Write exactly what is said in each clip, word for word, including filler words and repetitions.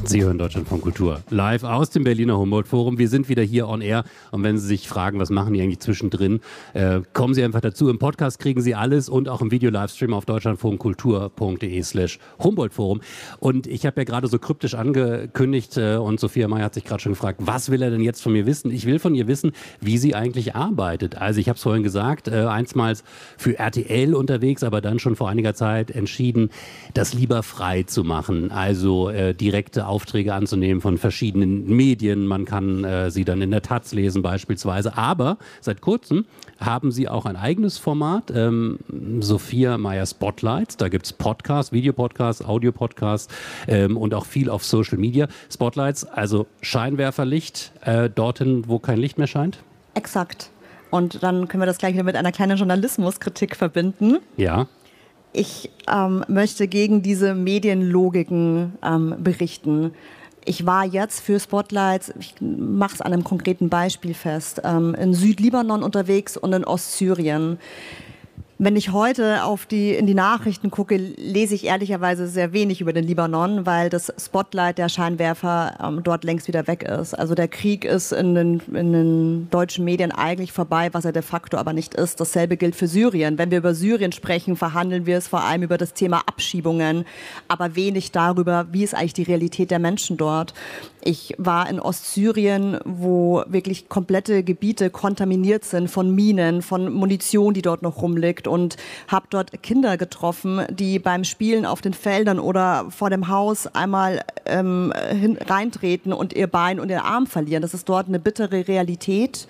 Sie hören Deutschlandfunk Kultur live aus dem Berliner Humboldt-Forum. Wir sind wieder hier on air und wenn Sie sich fragen, was machen die eigentlich zwischendrin, äh, kommen Sie einfach dazu. Im Podcast kriegen Sie alles und auch im Video-Livestream auf deutschlandfunkkultur.de slash Humboldt-Forum. Und ich habe ja gerade so kryptisch angekündigt äh, und Sophia May hat sich gerade schon gefragt, was will er denn jetzt von mir wissen? Ich will von ihr wissen, wie sie eigentlich arbeitet. Also ich habe es vorhin gesagt, äh, einstmals für R T L unterwegs, aber dann schon vor einiger Zeit entschieden, das lieber frei zu machen. Also äh, direkte Aufträge anzunehmen von verschiedenen Medien. Man kann äh, sie dann in der Taz lesen beispielsweise. Aber seit kurzem haben sie auch ein eigenes Format, ähm, Sophia Mayer Spotlights. Da gibt es Podcasts, Videopodcasts, Audiopodcasts ähm, und auch viel auf Social Media. Spotlights, also Scheinwerferlicht, äh, dorthin, wo kein Licht mehr scheint? Exakt. Und dann können wir das gleich wieder mit einer kleinen Journalismuskritik verbinden. Ja. Ich ähm, möchte gegen diese Medienlogiken ähm, berichten. Ich war jetzt für Spotlights, ich mache es an einem konkreten Beispiel fest, ähm, in Südlibanon unterwegs und in Ostsyrien. Wenn ich heute auf die, in die Nachrichten gucke, lese ich ehrlicherweise sehr wenig über den Libanon, weil das Spotlight der Scheinwerfer ähm, dort längst wieder weg ist. Also der Krieg ist in den, in den deutschen Medien eigentlich vorbei, was er de facto aber nicht ist. Dasselbe gilt für Syrien. Wenn wir über Syrien sprechen, verhandeln wir es vor allem über das Thema Abschiebungen, aber wenig darüber, wie ist eigentlich die Realität der Menschen dort. Ich war in Ostsyrien, wo wirklich komplette Gebiete kontaminiert sind von Minen, von Munition, die dort noch rumliegt, und habe dort Kinder getroffen, die beim Spielen auf den Feldern oder vor dem Haus einmal ähm, hin, reintreten und ihr Bein und ihren Arm verlieren. Das ist dort eine bittere Realität.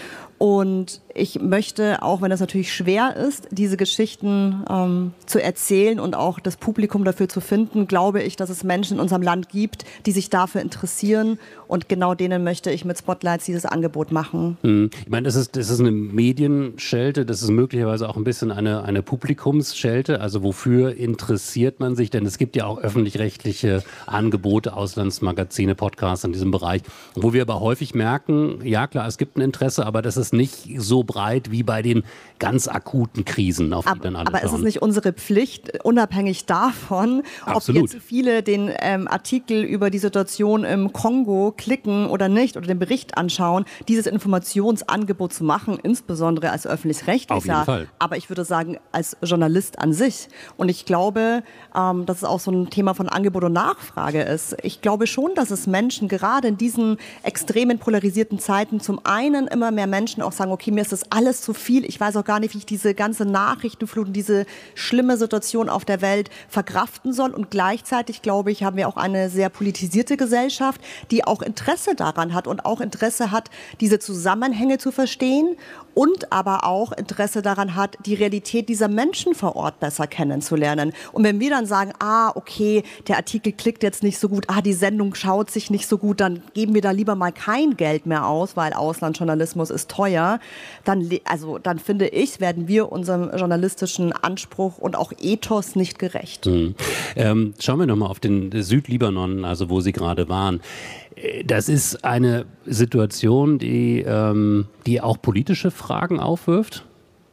Und ich möchte, auch wenn das natürlich schwer ist, diese Geschichten ähm, zu erzählen und auch das Publikum dafür zu finden, glaube ich, dass es Menschen in unserem Land gibt, die sich dafür interessieren. Und genau denen möchte ich mit Spotlights dieses Angebot machen. Hm. Ich meine, das ist, das ist eine Medienschelte, das ist möglicherweise auch ein bisschen eine, eine Publikumsschelte. Also wofür interessiert man sich? Denn es gibt ja auch öffentlich-rechtliche Angebote, Auslandsmagazine, Podcasts in diesem Bereich, wo wir aber häufig merken, ja klar, es gibt ein Interesse, aber das ist nicht so breit wie bei den ganz akuten Krisen, auf die aber, dann alle Aber schauen. ist es nicht unsere Pflicht, unabhängig davon, Absolut. ob jetzt viele den ähm, Artikel über die Situation im Kongo klicken oder nicht oder den Bericht anschauen, dieses Informationsangebot zu machen, insbesondere als öffentlich-rechtlicher. Auf jeden Fall. Aber ich würde sagen, als Journalist an sich. Und ich glaube, ähm, dass es auch so ein Thema von Angebot und Nachfrage ist. Ich glaube schon, dass es Menschen gerade in diesen extremen polarisierten Zeiten zum einen immer mehr Menschen auch sagen, okay, mir ist das alles zu viel. Ich weiß auch gar nicht, wie ich diese ganze Nachrichtenflut und diese schlimme Situation auf der Welt verkraften soll. Und gleichzeitig, glaube ich, haben wir auch eine sehr politisierte Gesellschaft, die auch Interesse daran hat und auch Interesse hat, diese Zusammenhänge zu verstehen und aber auch Interesse daran hat, die Realität dieser Menschen vor Ort besser kennenzulernen. Und wenn wir dann sagen, ah, okay, der Artikel klickt jetzt nicht so gut, ah, die Sendung schaut sich nicht so gut, dann geben wir da lieber mal kein Geld mehr aus, weil Auslandsjournalismus ist teuer, dann, also, dann finde ich, werden wir unserem journalistischen Anspruch und auch Ethos nicht gerecht. Mhm. Ähm, schauen wir nochmal auf den Südlibanon, also wo Sie gerade waren. Das ist eine Situation, die, ähm, die auch politische Fragen aufwirft.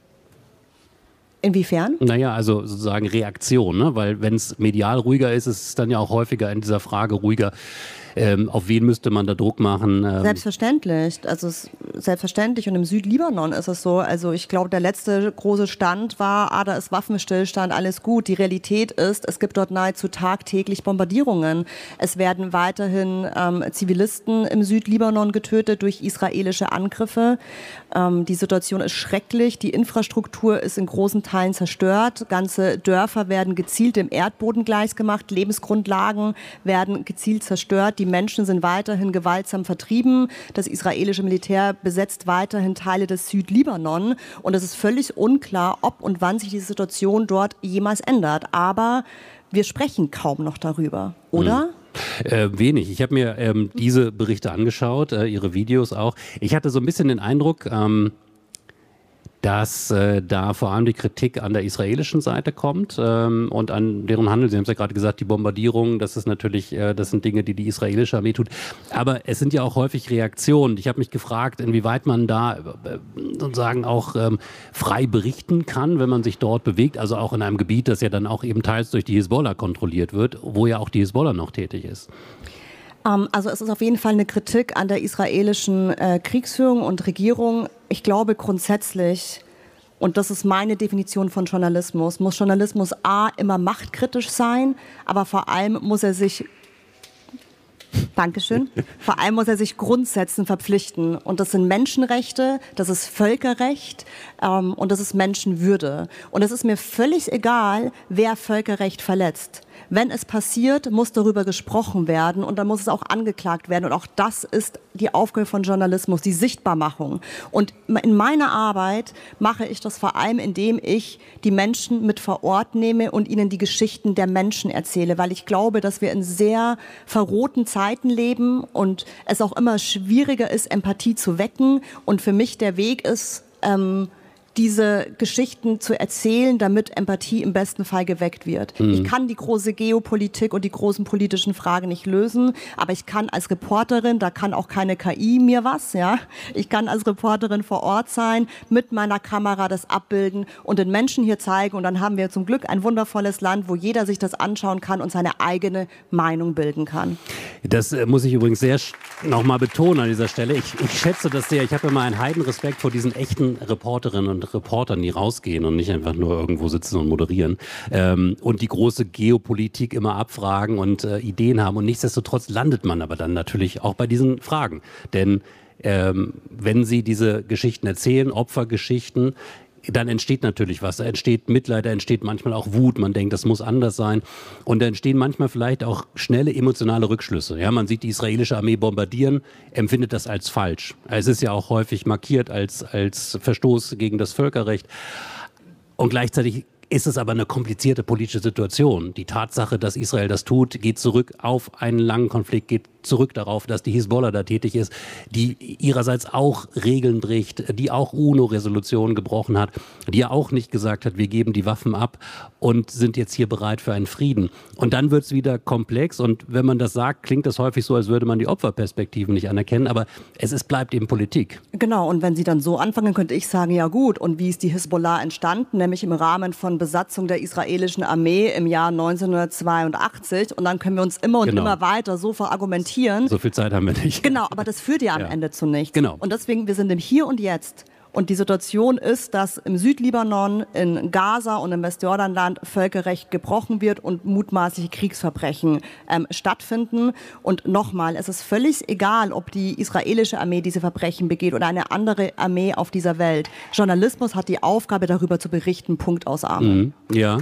Inwiefern? Naja, also sozusagen Reaktion, ne? Weil wenn es medial ruhiger ist, ist es dann ja auch häufiger in dieser Frage ruhiger. Ähm, auf wen müsste man da Druck machen? Ähm Selbstverständlich. Also es, selbstverständlich. Und im Südlibanon ist es so. Also ich glaube, der letzte große Stand war, ah, da ist Waffenstillstand, alles gut. Die Realität ist, es gibt dort nahezu tagtäglich Bombardierungen. Es werden weiterhin ähm, Zivilisten im Südlibanon getötet durch israelische Angriffe. Ähm, die Situation ist schrecklich. Die Infrastruktur ist in großen Teilen zerstört. Ganze Dörfer werden gezielt dem Erdboden gleichgemacht. Lebensgrundlagen werden gezielt zerstört. Die Menschen sind weiterhin gewaltsam vertrieben. Das israelische Militär besetzt weiterhin Teile des Südlibanon. Und es ist völlig unklar, ob und wann sich die Situation dort jemals ändert. Aber wir sprechen kaum noch darüber, oder? Hm. Äh, wenig. Ich habe mir ähm, diese Berichte angeschaut, äh, Ihre Videos auch. Ich hatte so ein bisschen den Eindruck, ähm, dass äh, da vor allem die Kritik an der israelischen Seite kommt ähm, und an deren Handel. Sie haben es ja gerade gesagt, die Bombardierungen, das ist natürlich, äh, das sind Dinge, die die israelische Armee tut. Aber es sind ja auch häufig Reaktionen. Ich habe mich gefragt, inwieweit man da äh, sozusagen auch ähm, frei berichten kann, wenn man sich dort bewegt. Also auch in einem Gebiet, das ja dann auch eben teils durch die Hisbollah kontrolliert wird, wo ja auch die Hisbollah noch tätig ist. Ähm, also es ist auf jeden Fall eine Kritik an der israelischen äh, Kriegsführung und Regierung. Ich glaube grundsätzlich, und das ist meine Definition von Journalismus, muss Journalismus A, immer machtkritisch sein, aber vor allem muss er sich Dankeschön. Vor allem muss er sich Grundsätzen verpflichten. Und das sind Menschenrechte, das ist Völkerrecht ähm, und das ist Menschenwürde. Und es ist mir völlig egal, wer Völkerrecht verletzt. Wenn es passiert, muss darüber gesprochen werden und dann muss es auch angeklagt werden. Und auch das ist die Aufgabe von Journalismus, die Sichtbarmachung. Und in meiner Arbeit mache ich das vor allem, indem ich die Menschen mit vor Ort nehme und ihnen die Geschichten der Menschen erzähle, weil ich glaube, dass wir in sehr verrohten Zeiten leben und es auch immer schwieriger ist, Empathie zu wecken. Und für mich der Weg ist, ähm, diese Geschichten zu erzählen, damit Empathie im besten Fall geweckt wird. Mhm. Ich kann die große Geopolitik und die großen politischen Fragen nicht lösen, aber ich kann als Reporterin, da kann auch keine K I mir was, ja. Ich kann als Reporterin vor Ort sein, mit meiner Kamera das abbilden und den Menschen hier zeigen und dann haben wir zum Glück ein wundervolles Land, wo jeder sich das anschauen kann und seine eigene Meinung bilden kann. Das äh, muss ich übrigens sehr nochmal betonen an dieser Stelle. Ich, ich schätze das sehr. Ich habe immer einen Heidenrespekt vor diesen echten Reporterinnen und Reportern, die rausgehen und nicht einfach nur irgendwo sitzen und moderieren ähm, und die große Geopolitik immer abfragen und äh, Ideen haben und nichtsdestotrotz landet man aber dann natürlich auch bei diesen Fragen. Denn ähm, wenn sie diese Geschichten erzählen, Opfergeschichten, dann entsteht natürlich was. Da entsteht Mitleid, da entsteht manchmal auch Wut. Man denkt, das muss anders sein. Und da entstehen manchmal vielleicht auch schnelle emotionale Rückschlüsse. Ja, man sieht die israelische Armee bombardieren, empfindet das als falsch. Es ist ja auch häufig markiert als, als Verstoß gegen das Völkerrecht. Und gleichzeitig ist es aber eine komplizierte politische Situation. Die Tatsache, dass Israel das tut, geht zurück auf einen langen Konflikt, geht zurück darauf, dass die Hisbollah da tätig ist, die ihrerseits auch Regeln bricht, die auch UNO-Resolutionen gebrochen hat, die ja auch nicht gesagt hat, wir geben die Waffen ab und sind jetzt hier bereit für einen Frieden. Und dann wird es wieder komplex und wenn man das sagt, klingt das häufig so, als würde man die Opferperspektiven nicht anerkennen, aber es ist, bleibt eben Politik. Genau, und wenn Sie dann so anfangen, könnte ich sagen, ja gut, und wie ist die Hisbollah entstanden, nämlich im Rahmen von Besatzung der israelischen Armee im Jahr neunzehnhundertzweiundachtzig und dann können wir uns immer und genau. immer weiter so verargumentieren. So viel Zeit haben wir nicht. Genau, aber das führt ja am ja. Ende zu nichts. Genau. Und deswegen, wir sind im Hier und Jetzt. Und die Situation ist, dass im Südlibanon, in Gaza und im Westjordanland Völkerrecht gebrochen wird und mutmaßliche Kriegsverbrechen ähm, stattfinden. Und nochmal, es ist völlig egal, ob die israelische Armee diese Verbrechen begeht oder eine andere Armee auf dieser Welt. Journalismus hat die Aufgabe, darüber zu berichten, Punkt aus Amen. Mhm. Ja,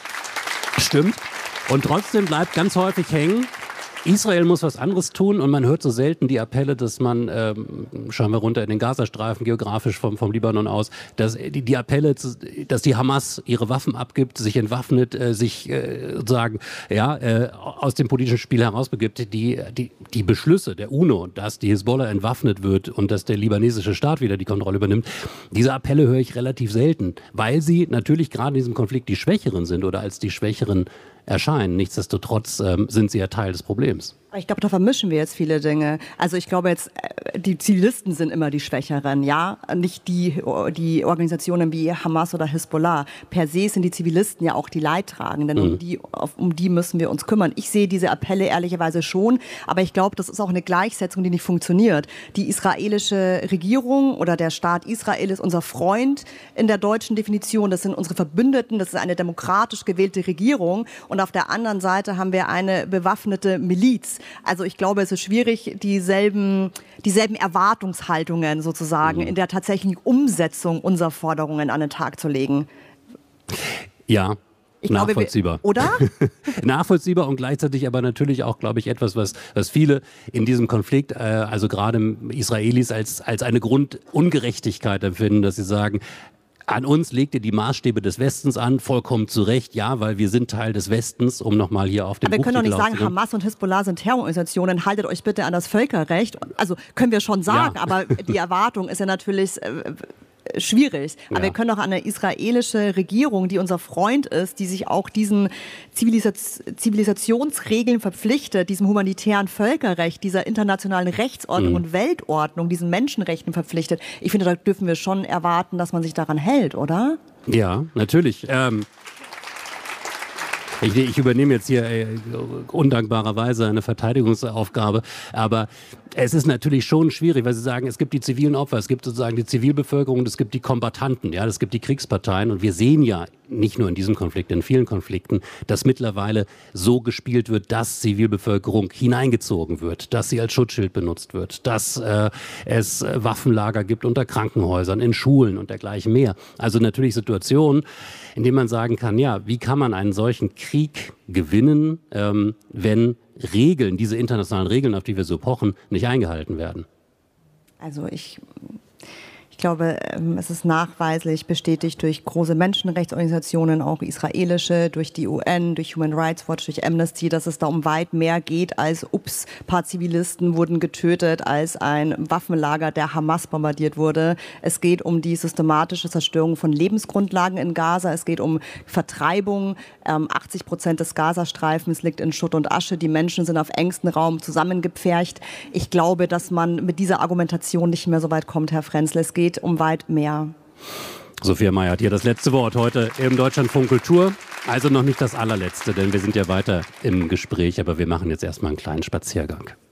stimmt. Und trotzdem bleibt ganz häufig hängen, Israel muss was anderes tun und man hört so selten die Appelle, dass man, ähm, schauen wir runter in den Gazastreifen, geografisch vom, vom Libanon aus, dass die, die Appelle, dass die Hamas ihre Waffen abgibt, sich entwaffnet, äh, sich äh, sozusagen ja, äh, aus dem politischen Spiel herausbegibt. Die, die, die Beschlüsse der UNO, dass die Hisbollah entwaffnet wird und dass der libanesische Staat wieder die Kontrolle übernimmt, diese Appelle höre ich relativ selten, weil sie natürlich gerade in diesem Konflikt die Schwächeren sind oder als die Schwächeren erscheinen. Nichtsdestotrotz ähm, sind sie ja Teil des Problems. Ich glaube, da vermischen wir jetzt viele Dinge. Also ich glaube jetzt, die Zivilisten sind immer die Schwächeren, ja, nicht die, die Organisationen wie Hamas oder Hisbollah. Per se sind die Zivilisten ja auch die Leidtragenden mhm. und um die, um die müssen wir uns kümmern. Ich sehe diese Appelle ehrlicherweise schon, aber ich glaube, das ist auch eine Gleichsetzung, die nicht funktioniert. Die israelische Regierung oder der Staat Israel ist unser Freund in der deutschen Definition. Das sind unsere Verbündeten, das ist eine demokratisch gewählte Regierung und auf der anderen Seite haben wir eine bewaffnete Miliz. Also ich glaube, es ist schwierig, dieselben, dieselben Erwartungshaltungen sozusagen mhm. in der tatsächlichen Umsetzung unserer Forderungen an den Tag zu legen. Ja, ich nachvollziehbar. Glaube, wir, oder? Nachvollziehbar und gleichzeitig aber natürlich auch, glaube ich, etwas, was, was viele in diesem Konflikt, äh, also gerade Israelis, als, als eine Grundungerechtigkeit empfinden, dass sie sagen, an uns legt ihr die Maßstäbe des Westens an, vollkommen zu Recht, ja, weil wir sind Teil des Westens, um nochmal hier auf den Aber wir können doch nicht sagen, aufzunehmen. Hamas und Hisbollah sind Terrororganisationen, haltet euch bitte an das Völkerrecht. Also können wir schon sagen, ja. aber die Erwartung ist ja natürlich äh, schwierig. Aber ja. wir können doch an eine israelische Regierung, die unser Freund ist, die sich auch diesen Zivilisaz- Zivilisationsregeln verpflichtet, diesem humanitären Völkerrecht, dieser internationalen Rechtsordnung mhm. und Weltordnung, diesen Menschenrechten verpflichtet. Ich finde, da dürfen wir schon erwarten, dass man sich daran hält, oder? Ja, natürlich. Ähm Ich, ich übernehme jetzt hier äh, undankbarerweise eine Verteidigungsaufgabe, aber es ist natürlich schon schwierig, weil Sie sagen, es gibt die zivilen Opfer, es gibt sozusagen die Zivilbevölkerung und es gibt die Kombattanten, ja, es gibt die Kriegsparteien und wir sehen ja nicht nur in diesem Konflikt, in vielen Konflikten, dass mittlerweile so gespielt wird, dass Zivilbevölkerung hineingezogen wird, dass sie als Schutzschild benutzt wird, dass äh, es Waffenlager gibt unter Krankenhäusern, in Schulen und dergleichen mehr. Also natürlich Situationen, in denen man sagen kann, ja, wie kann man einen solchen Krieg gewinnen, ähm, wenn Regeln, diese internationalen Regeln, auf die wir so pochen, nicht eingehalten werden? Also ich... Ich glaube, es ist nachweislich bestätigt durch große Menschenrechtsorganisationen, auch israelische, durch die U N, durch Human Rights Watch, durch Amnesty, dass es da um weit mehr geht als, ups, ein paar Zivilisten wurden getötet, als ein Waffenlager der Hamas bombardiert wurde. Es geht um die systematische Zerstörung von Lebensgrundlagen in Gaza. Es geht um Vertreibung. Ähm, achtzig Prozent des Gazastreifens liegt in Schutt und Asche. Die Menschen sind auf engstem Raum zusammengepfercht. Ich glaube, dass man mit dieser Argumentation nicht mehr so weit kommt, Herr Frenzl. Es geht um weit mehr. Sophia Mayer hat hier das letzte Wort heute im Deutschlandfunk Kultur. Also noch nicht das allerletzte, denn wir sind ja weiter im Gespräch, aber wir machen jetzt erstmal einen kleinen Spaziergang.